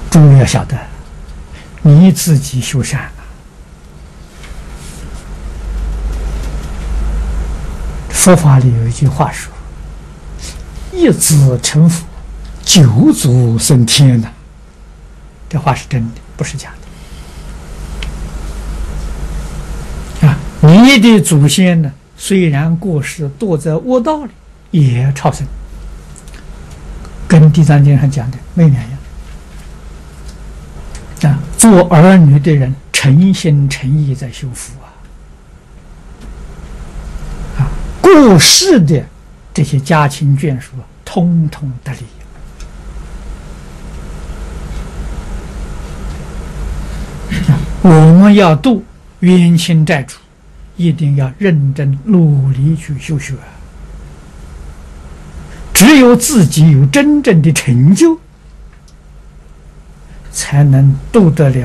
诸位要晓得，你自己修善啊，佛法里有一句话说：“一子成佛，九祖升天”呐。这话是真的，不是假的。啊，你的祖先呢，虽然过世，堕在恶道里，也超生，跟《地藏经》上讲的没两样。啊，做儿女的人诚心诚意在修福啊！过世的这些家亲眷属，通通得利。我们要度冤亲债主，一定要认真努力去修学。只有自己有真正的成就，才能度得了